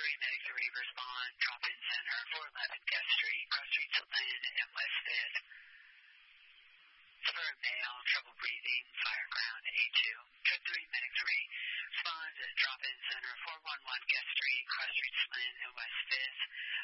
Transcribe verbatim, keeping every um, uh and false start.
three, Medic three, respond, drop in center, four eleven Guest Street, cross streets of Lynn and West fifth. For male, trouble breathing, fire ground, A two. Code three, Medic three, respond, drop in center, four one one Guest Street, cross streets Lynn and West fifth.